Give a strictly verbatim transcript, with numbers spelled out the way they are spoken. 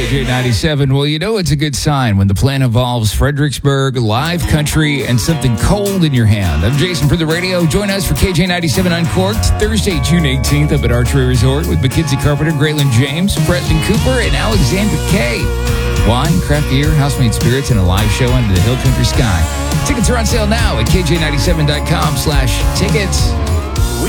J ninety-seven. Well, you know it's a good sign when the plan involves Fredericksburg, live country, and something cold in your hand. I'm Jason for the radio. Join us for K J ninety-seven Uncorked, Thursday, June eighteenth, up at Archery Resort with Mackenzie Carpenter, Graylin James, Preston Cooper, and Alexander Kay. Wine, craft beer, house-made spirits, and a live show under the hill country sky. Tickets are on sale now at K J ninety-seven dot com slash tickets.